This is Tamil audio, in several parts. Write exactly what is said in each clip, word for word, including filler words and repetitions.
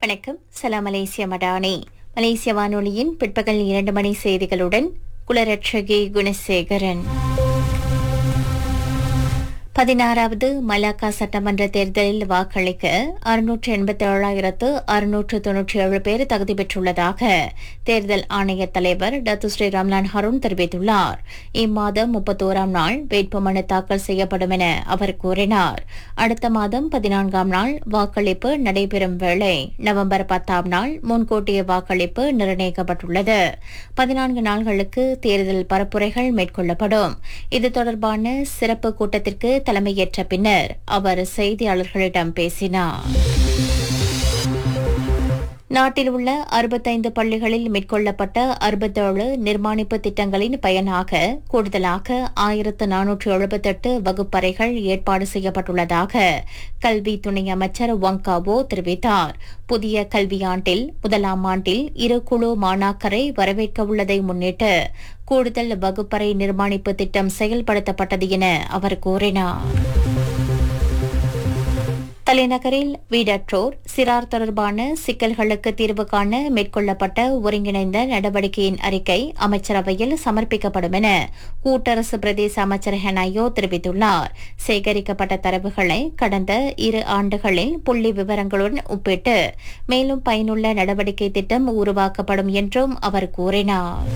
வணக்கம். சலாம் மலேசிய மடானி. மலேசிய வானொலியின் பிற்பகல் இரண்டு மணி செய்திகளுடன் குலரட்சகி குணசேகரன். பதினாறாவது மலாக்கா சட்டமன்ற தேர்தலில் வாக்களிக்க அறுநூற்று எண்பத்தி ஏழாயிரத்து அறுநூற்று தொன்னூற்றி ஏழு பேர் தகுதி பெற்றுள்ளதாக தேர்தல் ஆணைய தலைவர் டத்து ஸ்ரீ ரம்லான் ஹருண் தெரிவித்துள்ளார். இம்மாதம் முப்பத்தோராம் நாள் வேட்புமனு தாக்கல் செய்யப்படும் என அவர் கூறினார். அடுத்த மாதம் பதினான்காம் நாள் வாக்களிப்பு நடைபெறும் வேளை நவம்பர் பத்தாம் நாள் முன்கூட்டிய வாக்களிப்பு நிர்ணயிக்கப்பட்டுள்ளது. பதினான்கு நாள்களுக்கு தேர்தல் பரப்புரைகள் மேற்கொள்ளப்படும். இது தொடர்பான சிறப்பு கூட்டத்திற்கு தலைமையேற்ற பின்னர் அவர் செய்தியாளர்களிடம் பேசினார். நாட்டில் உள்ள அறுபத்தைந்து பள்ளிகளில் மேற்கொள்ளப்பட்ட அறுபத்தேழு நிர்மாணிப்பு திட்டங்களின் பயனாக கூடுதலாக ஆயிரத்து நானூற்று எழுபத்தெட்டு வகுப்பறைகள் ஏற்பாடு செய்யப்பட்டுள்ளதாக கல்வி துணை அமைச்சர் வங்காவோ தெரிவித்தார். புதிய கல்வியாண்டில் முதலாம் ஆண்டில் இரு குழு மாணாக்கரை வரவேற்க உள்ளதை முன்னிட்டு கூடுதல் வகுப்பறை நிர்மாணிப்பு திட்டம் செயல்படுத்தப்பட்டது என அவர் கூறினார். தலைநகரில் வீடற்றோர் சிறார் தொடர்பான சிக்கல்களுக்கு தீர்வு காண மேற்கொள்ளப்பட்ட ஒருங்கிணைந்த நடவடிக்கையின் அறிக்கை அமைச்சரவையில் சமர்ப்பிக்கப்படும் என கூட்டரசு பிரதேச அமைச்சர் ஹெனாயோ தெரிவித்துள்ளார். சேகரிக்கப்பட்ட தரவுகளை கடந்த இரு ஆண்டுகளில் புள்ளி விவரங்களுடன் ஒப்பிட்டு மேலும் பயனுள்ள நடவடிக்கை திட்டம் உருவாக்கப்படும் என்றும் அவர் கூறினார்.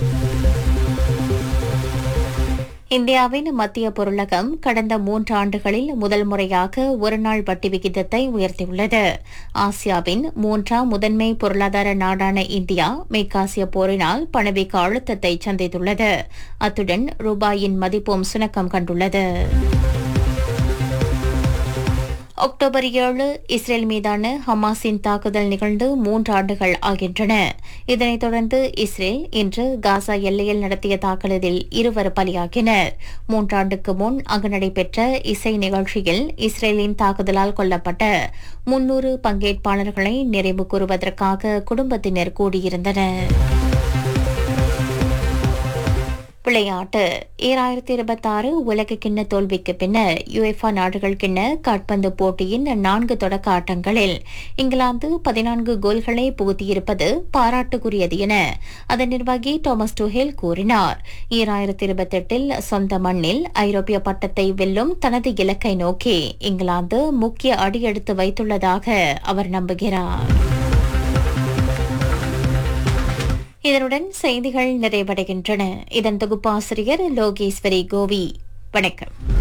இந்தியாவின் மத்திய பொருளகம் கடந்த மூன்று ஆண்டுகளில் முதல் முறையாக ஒருநாள் வட்டி விகிதத்தை உயர்த்தியுள்ளது. ஆசியாவின் மூன்றாம் முதன்மை பொருளாதார நாடான இந்தியா மேற்காசிய போரினால் பணவீக்க அழுத்தத்தை சந்தித்துள்ளது. அத்துடன் ரூபாயின் மதிப்பும் சுணக்கம் கண்டுள்ளது. அக்டோபர் ஏழு இஸ்ரேல் மீதான ஹமாஸின் தாக்குதல் நிகழ்ந்து மூன்று ஆண்டுகள் ஆகின்றன. இதனைத் தொடர்ந்து இஸ்ரேல் இன்று காசா எல்லையில் நடத்திய தாக்குதலில் இருவர் பலியாகினர். மூன்றாண்டுக்கு முன் அங்கு நடைபெற்ற இசை நிகழ்ச்சியில் இஸ்ரேலின் தாக்குதலால் கொல்லப்பட்ட முன்னூறு பங்கேற்பாளர்களை நிறைவு கூறுவதற்காக குடும்பத்தினர் கூடியிருந்தனர். விளையாட்டு. ஈராயிரத்தி இருபத்தி ஆறு உலக கிண்ண தோல்விக்கு பின்னர் யுஎஃபா நாடுகள் கிண்ண காற்பந்து போட்டியின் நான்கு தொடக்க ஆட்டங்களில் இங்கிலாந்து பதினான்கு கோல்களை புகுத்தியிருப்பது பாராட்டுக்குரியது என அதன் நிர்வாகி தாமஸ் டுஹேல் கூறினார். ஈராயிரத்தி இருபத்தி எட்டில் சொந்த மண்ணில் ஐரோப்பிய பட்டத்தை வெல்லும் தனது இலக்கை நோக்கி இங்கிலாந்து முக்கிய அடியெடுத்து வைத்துள்ளதாக அவர் நம்புகிறார். இதனுடன் செய்திகள் நிறைவடைகின்றன. இதன் தொகுப்பாசிரியர் லோகேஸ்வரி கோவி. வணக்கம்.